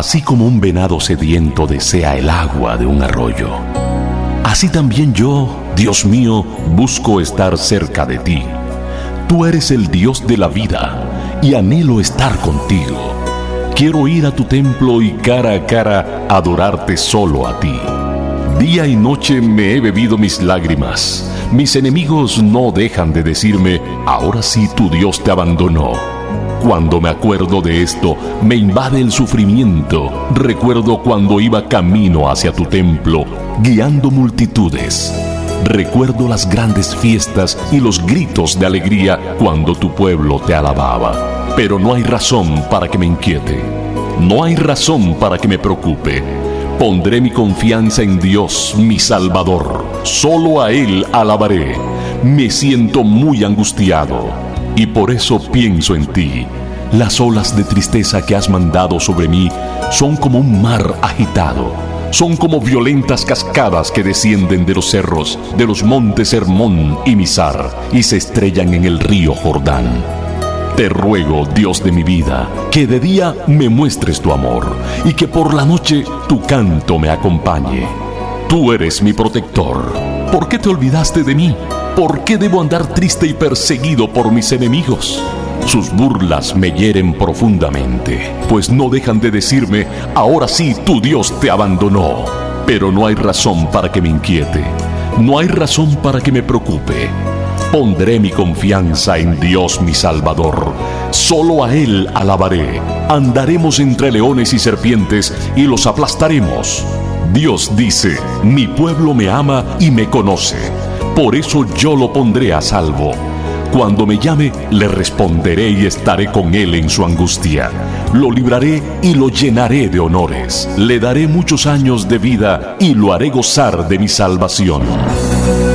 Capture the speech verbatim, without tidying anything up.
Así como un venado sediento desea el agua de un arroyo, así también yo, Dios mío, busco estar cerca de ti. Tú eres el Dios de la vida y anhelo estar contigo. Quiero ir a tu templo y cara a cara adorarte solo a ti. Día y noche me he bebido mis lágrimas. Mis enemigos no dejan de decirme, ahora sí tu Dios te abandonó. Cuando me acuerdo de esto, me invade el sufrimiento. Recuerdo cuando iba camino hacia tu templo, guiando multitudes. Recuerdo las grandes fiestas y los gritos de alegría cuando tu pueblo te alababa. Pero no hay razón para que me inquiete. No hay razón para que me preocupe. Pondré mi confianza en Dios, mi Salvador. Solo a Él alabaré. Me siento muy angustiado y por eso pienso en ti. Las olas de tristeza que has mandado sobre mí son como un mar agitado. Son como violentas cascadas que descienden de los cerros, de los montes Hermón y Mizar, y se estrellan en el río Jordán. Te ruego, Dios de mi vida, que de día me muestres tu amor y que por la noche tu canto me acompañe. Tú eres mi protector. ¿Por qué te olvidaste de mí? ¿Por qué debo andar triste y perseguido por mis enemigos? Sus burlas me hieren profundamente, pues no dejan de decirme, ahora sí tu Dios te abandonó. Pero no hay razón para que me inquiete, no hay razón para que me preocupe. Pondré mi confianza en Dios mi Salvador. Solo a Él alabaré. Andaremos entre leones y serpientes y los aplastaremos. Dios dice, mi pueblo me ama y me conoce. Por eso yo lo pondré a salvo. Cuando me llame, le responderé y estaré con él en su angustia. Lo libraré y lo llenaré de honores. Le daré muchos años de vida y lo haré gozar de mi salvación.